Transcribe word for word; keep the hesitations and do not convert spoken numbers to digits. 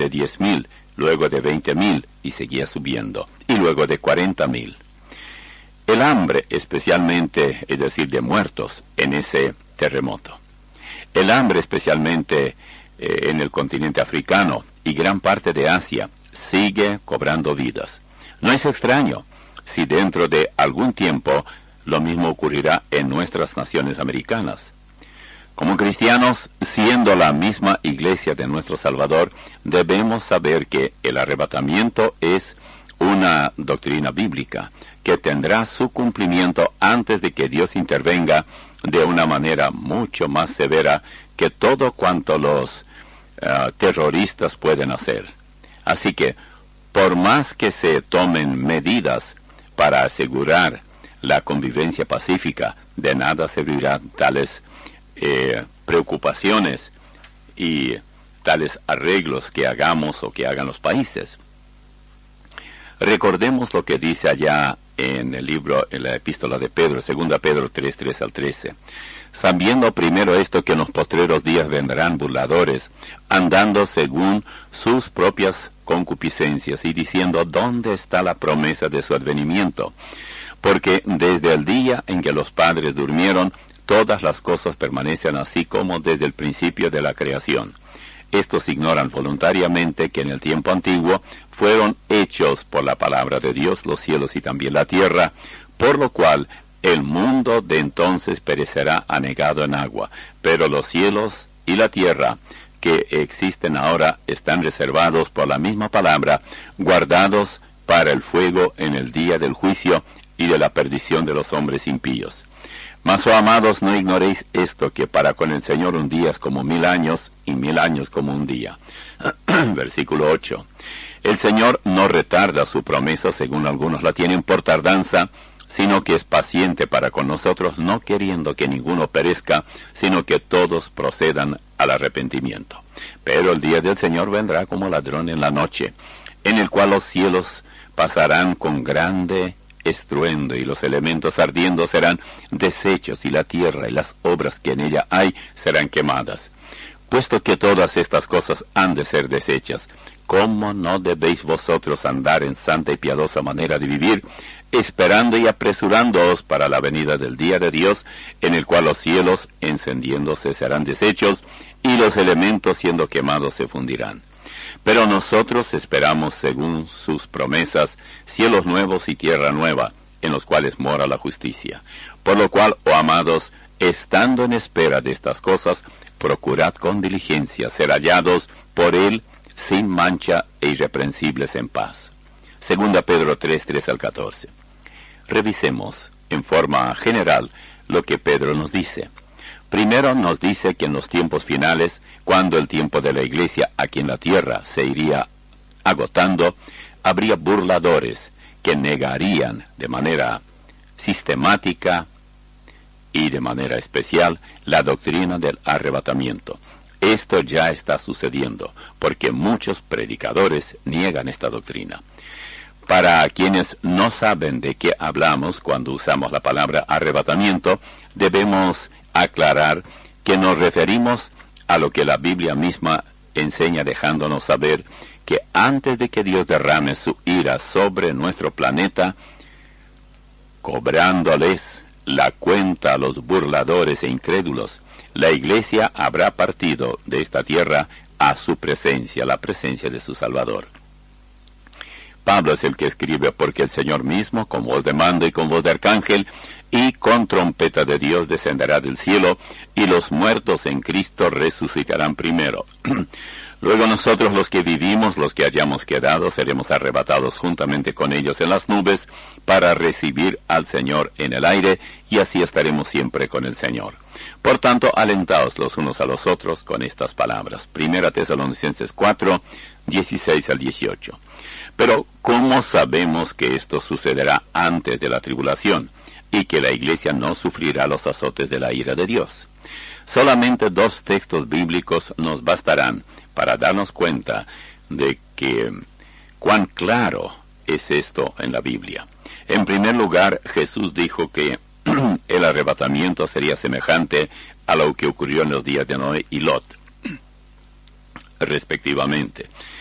de diez mil, luego de veinte mil, y seguía subiendo, y luego de cuarenta mil. El hambre, especialmente, es decir, de muertos en ese terremoto. El hambre, especialmente eh, en el continente africano y gran parte de Asia, sigue cobrando vidas. No es extraño si dentro de algún tiempo lo mismo ocurrirá en nuestras naciones americanas. Como cristianos, siendo la misma iglesia de nuestro Salvador, debemos saber que el arrebatamiento es una doctrina bíblica que tendrá su cumplimiento antes de que Dios intervenga de una manera mucho más severa que todo cuanto los uh, terroristas pueden hacer. Así que, por más que se tomen medidas para asegurar la convivencia pacífica, de nada servirán tales eh, preocupaciones y tales arreglos que hagamos o que hagan los países. Recordemos lo que dice allá en el libro, en la epístola de Pedro, segunda Pedro tres, tres al trece. Sabiendo primero esto, que en los postreros días vendrán burladores, andando según sus propias concupiscencias, y diciendo, ¿dónde está la promesa de su advenimiento? Porque desde el día en que los padres durmieron, todas las cosas permanecen así como desde el principio de la creación. Estos ignoran voluntariamente que en el tiempo antiguo fueron hechos por la palabra de Dios los cielos y también la tierra, por lo cual el mundo de entonces perecerá anegado en agua, pero los cielos y la tierra que existen ahora están reservados por la misma palabra, guardados para el fuego en el día del juicio y de la perdición de los hombres impíos. Mas, oh amados, no ignoréis esto, que para con el Señor un día es como mil años, y mil años como un día. Versículo ocho. El Señor no retarda su promesa, según algunos la tienen por tardanza, sino que es paciente para con nosotros, no queriendo que ninguno perezca, sino que todos procedan al arrepentimiento. Pero el día del Señor vendrá como ladrón en la noche, en el cual los cielos pasarán con grande estruendo, y los elementos ardiendo serán deshechos, y la tierra y las obras que en ella hay serán quemadas. Puesto que todas estas cosas han de ser deshechas, ¿cómo no debéis vosotros andar en santa y piadosa manera de vivir, esperando y apresurándoos para la venida del día de Dios, en el cual los cielos encendiéndose serán deshechos, y los elementos siendo quemados se fundirán? Pero nosotros esperamos, según sus promesas, cielos nuevos y tierra nueva, en los cuales mora la justicia. Por lo cual, oh amados, estando en espera de estas cosas, procurad con diligencia ser hallados por Él sin mancha e irreprensibles en paz. Segunda Pedro tres, tres al catorce. Revisemos en forma general lo que Pedro nos dice. Primero nos dice que en los tiempos finales, cuando el tiempo de la iglesia aquí en la tierra se iría agotando, habría burladores que negarían de manera sistemática y de manera especial la doctrina del arrebatamiento. Esto ya está sucediendo, porque muchos predicadores niegan esta doctrina. Para quienes no saben de qué hablamos cuando usamos la palabra arrebatamiento, debemos aclarar que nos referimos a lo que la Biblia misma enseña, dejándonos saber que antes de que Dios derrame su ira sobre nuestro planeta, cobrándoles la cuenta a los burladores e incrédulos, la iglesia habrá partido de esta tierra a su presencia, la presencia de su Salvador. Pablo es el que escribe, porque el Señor mismo, con voz de mando y con voz de arcángel, y con trompeta de Dios descenderá del cielo, y los muertos en Cristo resucitarán primero. Luego nosotros los que vivimos, los que hayamos quedado, seremos arrebatados juntamente con ellos en las nubes, para recibir al Señor en el aire, y así estaremos siempre con el Señor. Por tanto, alentaos los unos a los otros con estas palabras. Primera Tesalonicenses cuatro, dieciséis al dieciocho. Pero, ¿cómo sabemos que esto sucederá antes de la tribulación, y que la iglesia no sufrirá los azotes de la ira de Dios? Solamente dos textos bíblicos nos bastarán para darnos cuenta de que cuán claro es esto en la Biblia. En primer lugar, Jesús dijo que el arrebatamiento sería semejante a lo que ocurrió en los días de Noé y Lot, respectivamente.